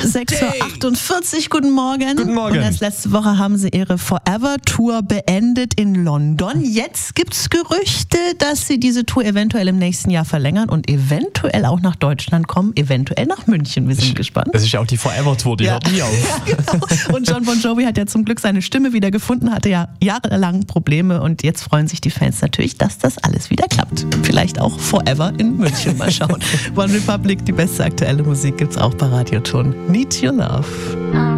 6:48 Uhr, guten Morgen. Guten Morgen. Und erst letzte Woche haben sie ihre Forever-Tour beendet in London. Jetzt gibt es Gerüchte, dass sie diese Tour eventuell im nächsten Jahr verlängern und eventuell auch nach Deutschland kommen, eventuell nach München. Wir sind gespannt. Das ist ja auch die Forever-Tour, die hört nie auf. Ja, genau. Und Jon Bon Jovi hat ja zum Glück seine Stimme wieder gefunden, hatte ja jahrelang Probleme und jetzt freuen sich die Fans natürlich, dass das alles wieder klappt. Vielleicht auch Forever in München. Mal schauen. One Republic, die beste aktuelle Musik, gibt's auch bei Radio Ton. Need Your Love.